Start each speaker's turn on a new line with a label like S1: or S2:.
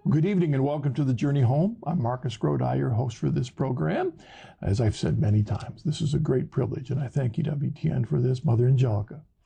S1: Good evening and welcome to The Journey Home. I'm Marcus Grodi, your host for this program. As I've said many times, this is a great privilege, and I thank EWTN for this. Mother Angelica,